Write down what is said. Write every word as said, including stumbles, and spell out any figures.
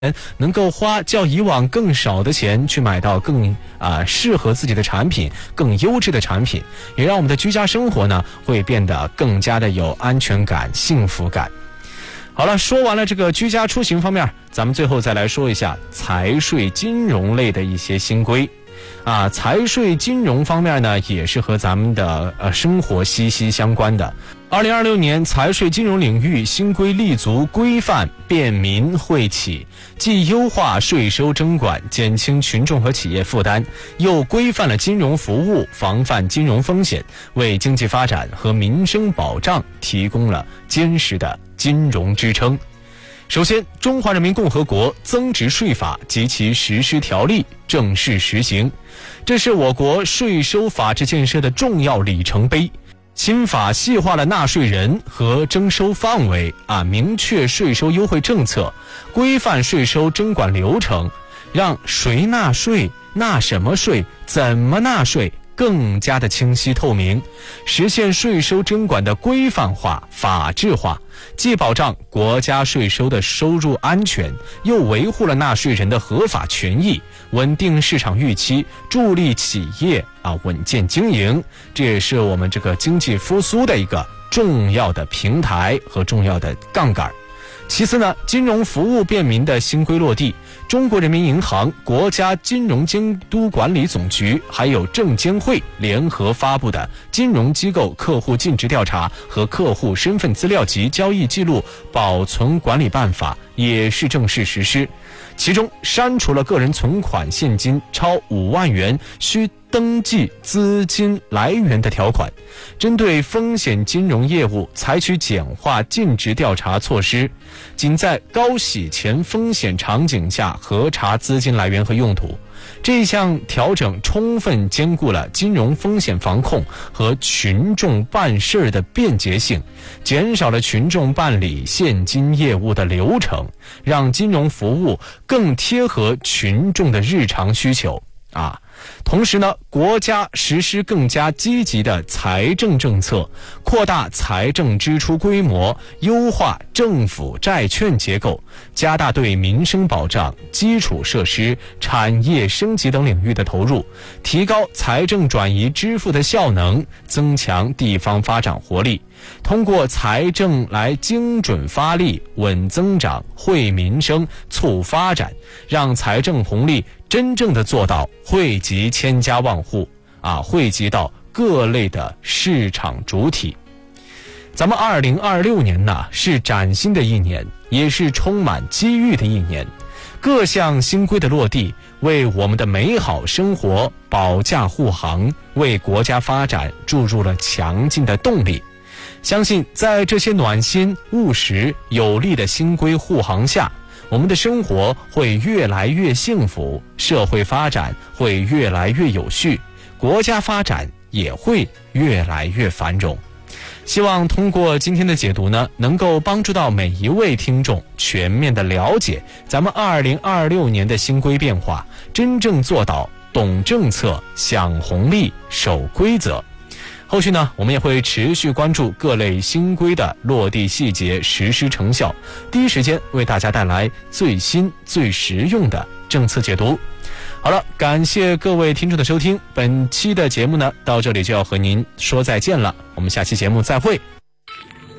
能够花较以往更少的钱去买到更啊、呃、适合自己的产品，更优质的产品，也让我们的居家生活呢会变得更加的有安全感、幸福感。好了，说完了这个居家出行方面，咱们最后再来说一下财税金融类的一些新规。啊，财税金融方面呢，也是和咱们的呃生活息息相关的。二零二六年财税金融领域新规立足规范、便民、惠企，既优化税收征管，减轻群众和企业负担，又规范了金融服务，防范金融风险，为经济发展和民生保障提供了坚实的金融支撑。首先，《中华人民共和国增值税法》及其实施条例正式实行，这是我国税收法治建设的重要里程碑。新法细化了纳税人和征收范围，啊，明确税收优惠政策，规范税收征管流程，让谁纳税、纳什么税、怎么纳税更加的清晰透明，实现税收征管的规范化、法治化，既保障国家税收的收入安全，又维护了纳税人的合法权益，稳定市场预期，助力企业啊稳健经营。这也是我们这个经济复苏的一个重要的平台和重要的杠杆。其次呢，金融服务便民的新规落地，中国人民银行、国家金融监督管理总局还有证监会联合发布的《金融机构客户尽职调查和客户身份资料及交易记录保存管理办法》也是正式实施，其中删除了个人存款现金超五万元需登记资金来源的条款，针对风险金融业务采取简化尽职调查措施，仅在高洗钱风险场景下核查资金来源和用途。这项调整充分兼顾了金融风险防控和群众办事的便捷性，减少了群众办理现金业务的流程，让金融服务更贴合群众的日常需求啊。同时呢，国家实施更加积极的财政政策，扩大财政支出规模，优化政府债券结构，加大对民生保障、基础设施、产业升级等领域的投入，提高财政转移支付的效能，增强地方发展活力。通过财政来精准发力、稳增长、惠民生、促发展，让财政红利真正的做到惠及千家万户啊，惠及到各类的市场主体。咱们二零二六年呢，是崭新的一年，也是充满机遇的一年。各项新规的落地，为我们的美好生活保驾护航，为国家发展注入了强劲的动力。相信在这些暖心、务实、有力的新规护航下，我们的生活会越来越幸福，社会发展会越来越有序，国家发展也会越来越繁荣。希望通过今天的解读呢，能够帮助到每一位听众全面的了解咱们二零二六年的新规变化，真正做到懂政策、享红利、守规则。后续呢，我们也会持续关注各类新规的落地细节、实施成效，第一时间为大家带来最新最实用的政策解读。好了，感谢各位听众的收听，本期的节目呢，到这里就要和您说再见了，我们下期节目再会。